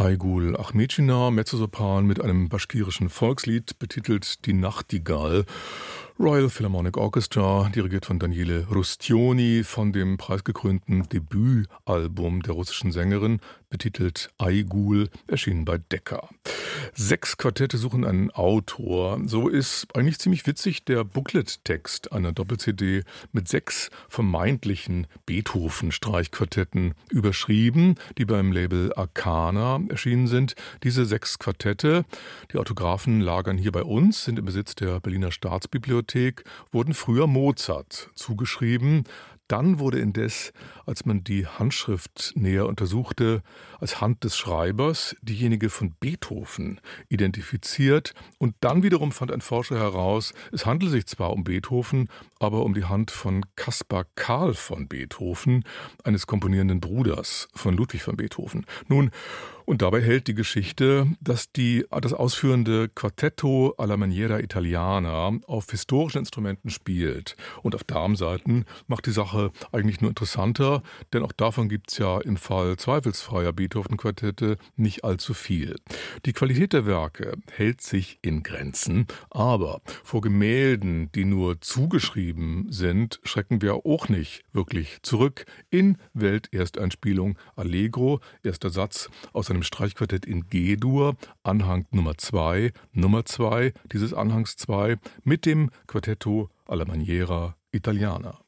Aygul Ahmetschina, Mezzosopran mit einem baschkirischen Volkslied, betitelt Die Nachtigall. Royal Philharmonic Orchestra, dirigiert von Daniele Rustioni, von dem preisgekrönten Debütalbum der russischen Sängerin, betitelt Aygul, erschienen bei Decca. 6 Quartette suchen einen Autor. So ist eigentlich ziemlich witzig der Booklet-Text einer Doppel-CD mit 6 vermeintlichen Beethoven-Streichquartetten überschrieben, die beim Label Arcana erschienen sind. Diese 6 Quartette, die Autographen lagern hier bei uns, sind im Besitz der Berliner Staatsbibliothek, wurden früher Mozart zugeschrieben. Dann wurde indes, als man die Handschrift näher untersuchte, als Hand des Schreibers diejenige von Beethoven identifiziert. Und dann wiederum fand ein Forscher heraus, es handele sich zwar um Beethoven, aber um die Hand von Caspar Karl von Beethoven, eines komponierenden Bruders von Ludwig von Beethoven. Nun, und dabei hält die Geschichte, dass das ausführende Quartetto alla maniera italiana auf historischen Instrumenten spielt. Und auf Darmsaiten macht die Sache eigentlich nur interessanter, denn auch davon gibt's ja im Fall zweifelsfreier Beethoven-Quartette nicht allzu viel. Die Qualität der Werke hält sich in Grenzen, aber vor Gemälden, die nur zugeschrieben sind, schrecken wir auch nicht wirklich zurück. In Weltersteinspielung Allegro, erster Satz aus einem Streichquartett in G-Dur, Anhang Nummer 2, dieses Anhangs 2 mit dem Quartetto alla maniera italiana.